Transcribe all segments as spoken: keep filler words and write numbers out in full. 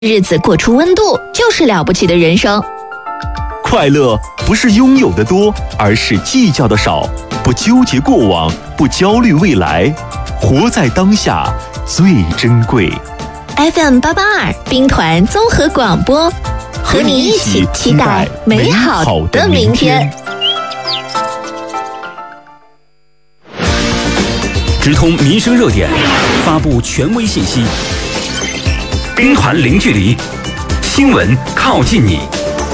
日子过出温度，就是了不起的人生。 快乐不是拥有的多，而是计较的少。不纠结过往，不焦虑未来，活在当下最珍贵。 F M 八八二冰团综合广播，和你一起期待美好的明天。 直通民生热点，发布权威信息。冰团零距离，新闻靠近你。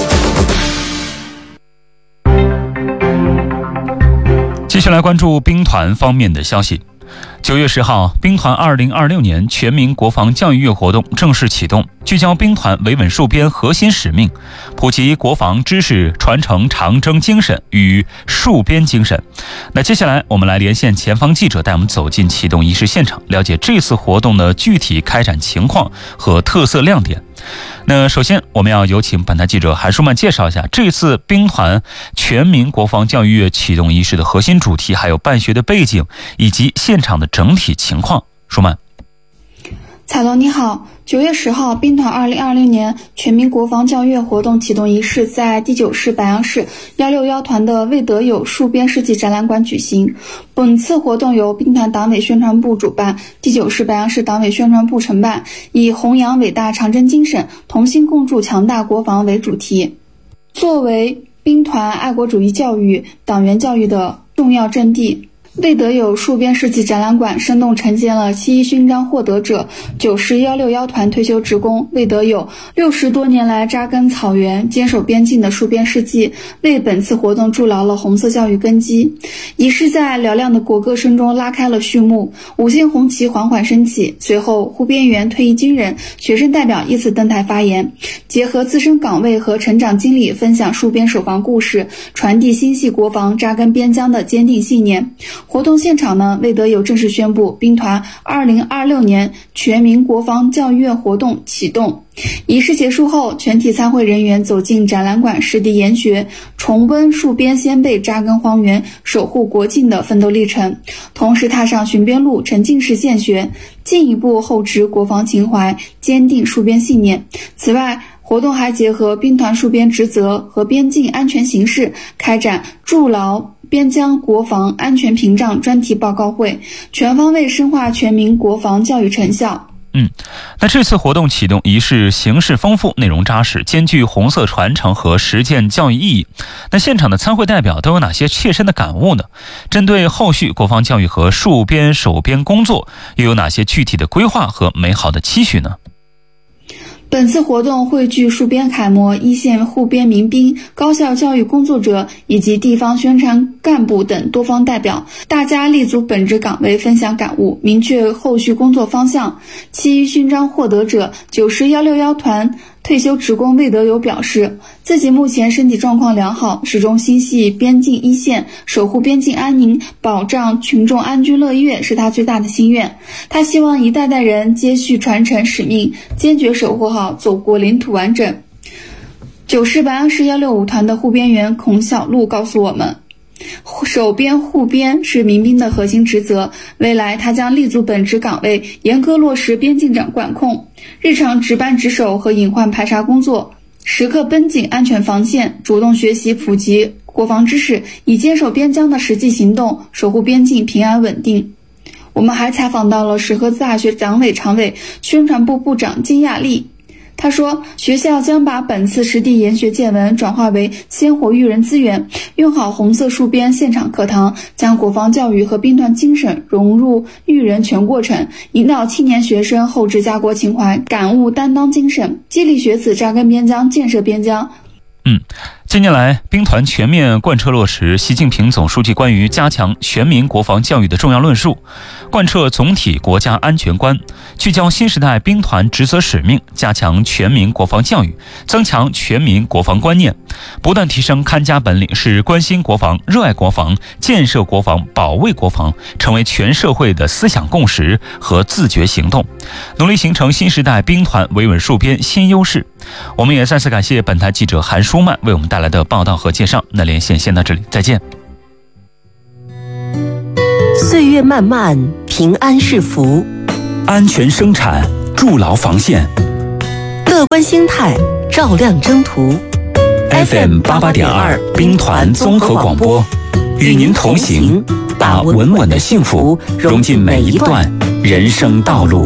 继续来关注冰团方面的消息。九月十号，冰团二零二六年全民国防教育月活动正式启动，聚焦冰团维稳戍边核心使命，普及国防知识，传承长征精神与戍边精神。那接下来我们来连线前方记者，带我们走进启动仪式现场，了解这次活动的具体开展情况和特色亮点。那首先我们要有请本台记者韩舒曼介绍一下这次冰团全民国防教育月启动仪式的核心主题，还有办学的背景以及现场的整体情况。舒曼。 彩龙你好，九月十号，冰团二零二六年全民国防教育月活动启动仪式在第九市白杨市一六一团的魏德友戍边世纪展览馆举行。本次活动由冰团党委宣传部主办，第九市白杨市党委宣传部承办，以弘扬伟大长征精神，同心共筑强大国防为主题。作为冰团爱国主义教育、党员教育的重要阵地，魏德友戍边世纪展览馆生动呈现了七一勋章获得者九师一六一团退休职工魏德友六十多年来扎根草原、坚守边境的戍边事迹，为本次活动筑牢了红色教育根基。仪式在嘹亮的国歌声中拉开了序幕，五星红旗缓缓升起，随后护边员、退役军人、学生代表依次登台发言，结合自身岗位和成长经历，分享戍边守防故事，传递心系国防、扎根边疆的坚定信念。活动现场呢，魏德友正式宣布冰团二零二六年全民国防教育月活动启动。仪式结束后，全体参会人员走进展览馆实地研学，重温戍边先辈扎根荒原、守护国境的奋斗历程，同时踏上巡边路，沉浸式现学，进一步厚植国防情怀，坚定戍边信念。此外，活动还结合冰团戍边职责和边境安全形势，开展筑牢边疆国防安全屏障专题报告会，全方位深化全民国防教育成效。 嗯，那这次活动启动仪式形式丰富，内容扎实，兼具红色传承和实践教育意义。那现场的参会代表都有哪些切身的感悟呢？针对后续国防教育和戍边守边工作，又有哪些具体的规划和美好的期许呢？ 本次活动汇聚戍边楷模、一线护边民兵、高校教育工作者以及地方宣传干部等多方代表，大家立足本职岗位，分享感悟，明确后续工作方向。七一勋章获得者九师一六一团退休职工魏德友表示，自己目前身体状况良好，始终心系边境一线，守护边境安宁，保障群众安居乐业是他最大的心愿。他希望一代代人接续传承使命，坚决守护好祖国领土完整。九师白杨市一六五团的护边员孔小璐告诉我们，守边护边是民兵的核心职责，未来他将立足本职岗位，严格落实边境管管控，日常值班值守和隐患排查工作，时刻绷紧安全防线，主动学习普及国防知识，以坚守边疆的实际行动，守护边境平安稳定。我们还采访到了石河子大学党委常委、宣传部部长金亚丽。他说，学校将把本次实地研学见闻转化为鲜活育人资源，用好红色戍边现场课堂，将国防教育和兵团精神融入育人全过程，引导青年学生厚植家国情怀，感悟担当精神，激励学子扎根边疆，建设边疆。 嗯，近年来，冰团全面贯彻落实习近平总书记关于加强全民国防教育的重要论述，贯彻总体国家安全观，聚焦新时代冰团职责使命，加强全民国防教育，增强全民国防观念，不断提升看家本领，使关心国防、热爱国防、建设国防、保卫国防成为全社会的思想共识和自觉行动，努力形成新时代冰团维稳戍边新优势。我们也再次感谢本台记者韩舒曼为我们带来的报道和介绍。那连线先到这里，再见。 岁月漫漫，平安是福， 安全生产，筑牢防线。 乐观心态，照亮征途。 F M 八八点二兵团综合广播，与您同行，把稳稳的幸福融进每一段人生道路。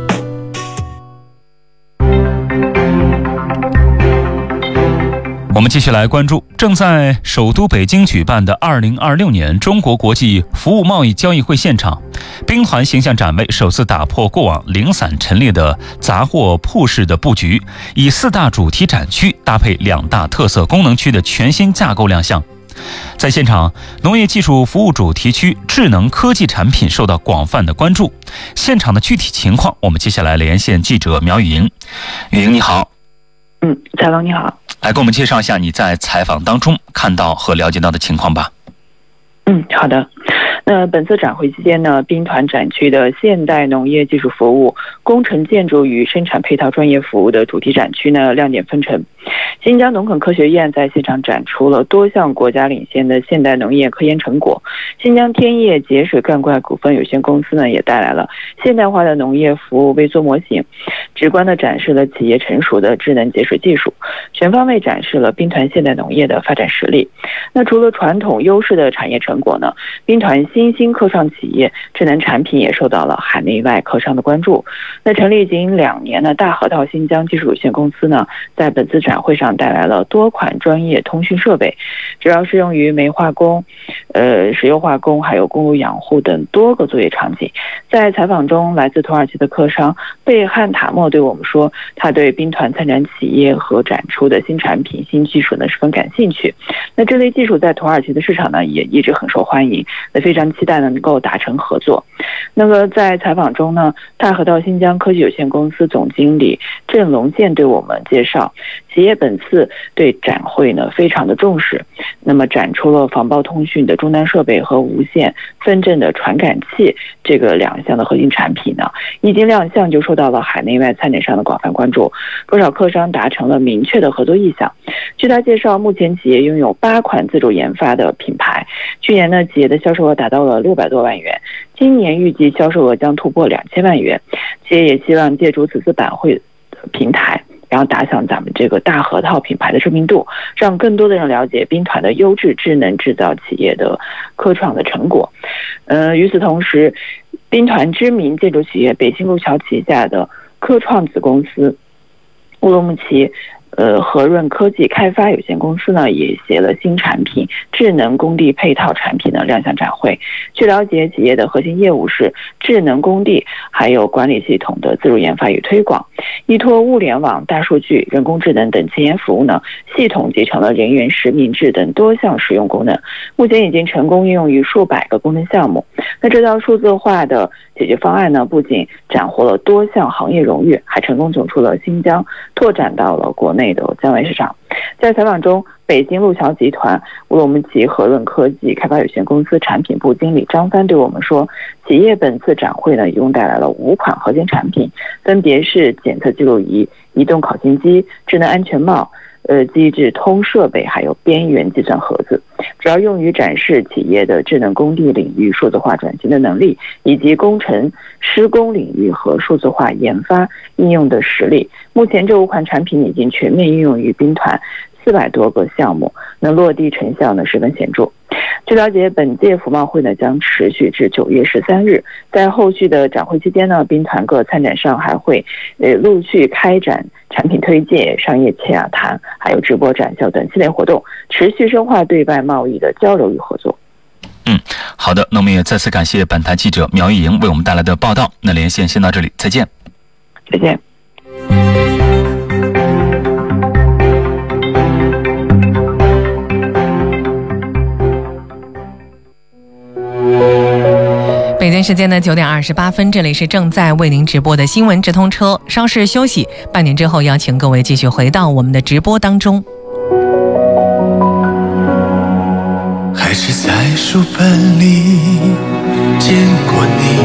我们继续来关注正在首都北京举办的二零二六年中国国际服务贸易交易会现场，兵团形象展位首次打破过往零散陈列的杂货铺式的布局，以四大主题展区搭配两大特色功能区的全新架构亮相。在现场，农业技术服务主题区智能科技产品受到广泛的关注。现场的具体情况，我们接下来连线记者苗雨莹。雨莹你好。 嗯，采龙你好。 来给我们介绍一下你在采访当中看到和了解到的情况吧。 嗯，好的。那本次展会期间呢，兵团展区的现代农业技术服务、工程建筑与生产配套专业服务的主题展区呢，亮点纷呈。新疆农垦科学院在现场展出了多项国家领先的现代农业科研成果。新疆天业节水干怪股份有限公司呢，也带来了现代化的农业服务微缩模型，直观地展示了企业成熟的智能节水技术，全方位展示了兵团现代农业的发展实力。那除了传统优势的产业成果呢，兵团新兴科创企业智能产品也受到了海内外客商的关注。那成立仅两年的大河道新疆技术有限公司呢，在本次展会上带来了多款专业通讯设备，主要适用于煤化工、呃石油化工还有公路养护等多个作业场景。在采访中，来自土耳其的客商贝汉塔莫对我们说，他对兵团参展企业和展出的新产品新技术呢十分感兴趣。那这类技术在土耳其的市场呢也一直很受欢迎，那非常期待能够达成合作。那么在采访中呢，大河道新疆科技有限公司总经理郑龙健对我们介绍，企业本次对展会呢非常的重视，那么展出了防爆通讯的终端设备和无线分振的传感器这个两项的核心产品呢，一经亮相就受到了海内外参展商的广泛关注，不少客商达成了明确的合作意向。据他介绍，目前企业拥有八款自主研发的品牌，去年呢企业的销售额达到了六百多万元，今年预计销售额将突破两千万元。企业也希望借助此次展会的平台，然后打响咱们这个大河套品牌的知名度，让更多的人了解兵团的优质智能制造企业的科创的成果。呃，与此同时，兵团知名建筑企业北新路桥旗下的科创子公司乌鲁木齐呃，和润科技开发有限公司呢，也携了新产品智能工地配套产品呢亮相展会。据了解，企业的核心业务是智能工地还有管理系统的自主研发与推广，依托物联网、大数据、人工智能等前沿服务呢，系统集成了人员实名制等多项实用功能，目前已经成功应用于数百个功能项目。那这套数字化的解决方案呢，不仅斩获了多项行业荣誉，还成功走出了新疆，拓展到了国内的疆外市场。在采访中，北京路桥集团乌鲁木齐和润科技开发有限公司产品部经理张帆对我们说，企业本次展会呢，一共带来了五款核心产品，分别是检测记录仪、移动考勤机、智能安全帽、呃机制通设备，还有边缘计算盒子，主要用于展示企业的智能工地领域数字化转型的能力，以及工程施工领域和数字化研发应用的实力。目前这五款产品已经全面应用于兵团四百多个项目，能落地成效呢十分显著。据了解，本届服贸会呢将持续至九月十三日，在后续的展会期间呢，兵团各参展商还会呃陆续开展产品推介、商业洽谈，还有直播展销等系列活动，持续深化对外贸易的交流与合作。 嗯，好的，那我们也再次感谢本台记者苗玉莹为我们带来的报道。那连线先到这里，再见。 再见。 北京时间的九点二十八分，这里是正在为您直播的新闻直通车。稍事休息，半点之后邀请各位继续回到我们的直播当中。 还是在书本里见过你。